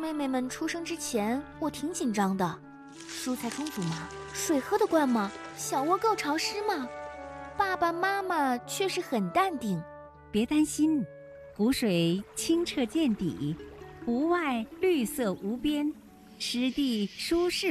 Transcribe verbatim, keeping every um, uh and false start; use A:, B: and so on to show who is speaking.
A: 妹妹们出生之前，我挺紧张的。蔬菜充足吗？水喝得惯吗？小窝够潮湿吗？爸爸妈妈却是很淡定。
B: 别担心，湖水清澈见底，湖外绿色无边，湿地舒适